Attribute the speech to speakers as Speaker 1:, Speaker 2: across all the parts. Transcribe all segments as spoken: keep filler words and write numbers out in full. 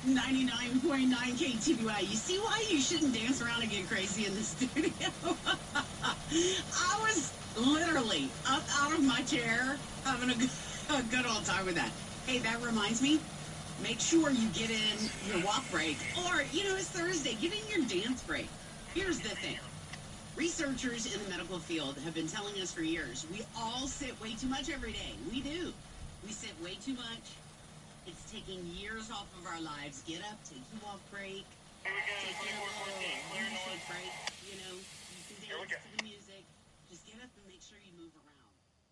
Speaker 1: ninety-nine point nine K T V Y. You see why you shouldn't dance around and get crazy in the studio? I was literally up out of my chair having a good, a good old time with that. Hey, that reminds me, make sure you get in your walk break. Or, you know, it's Thursday, get in your dance break. Here's the thing. Researchers in the medical field have been telling us for years, we all sit way too much every day. We do. We sit way too much. It's taking years off of our lives. Get up, take your walk break, take your little leadership break. You know, you can dance to the music. Just get up and make sure you move around.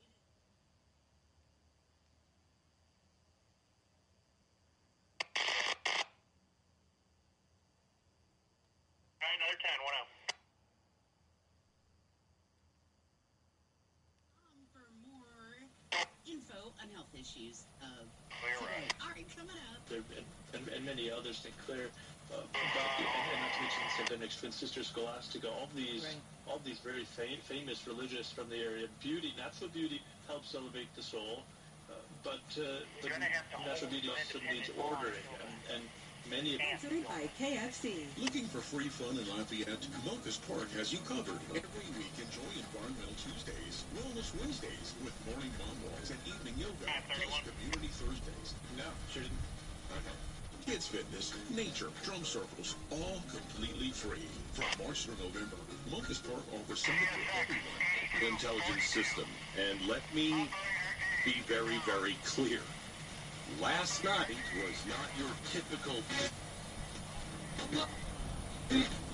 Speaker 2: All right, another ten, one out.
Speaker 1: Um, for more info on health issues of
Speaker 2: Clear
Speaker 1: today.
Speaker 2: right.
Speaker 1: All right, coming up.
Speaker 3: There and, and, and many others to clear uh, about the, and, and not to mention Saint Benedict's twin sister Scholastica. All these,
Speaker 1: Right.
Speaker 3: all these very fam- famous religious from the area. Beauty, natural beauty helps elevate the soul, uh, but uh, but
Speaker 2: You're gonna have to
Speaker 3: natural
Speaker 2: hold
Speaker 3: beauty
Speaker 2: the
Speaker 3: also needs
Speaker 2: independent
Speaker 3: ordering,
Speaker 2: line.
Speaker 3: and, and many of
Speaker 4: Sponsored by K F C.
Speaker 5: Looking for free fun in Lafayette? Locust Park has you covered. Every week, enjoy Environmental Tuesdays, Wellness Wednesdays with morning moonwalks and evening yoga, plus Community Thursdays. Now, shouldn't. Okay. Kids fitness, nature, drum circles, all completely free. From March through November, Locust Park offers something for everyone. Intelligence system. And let me be very, very clear. Last night was not your typical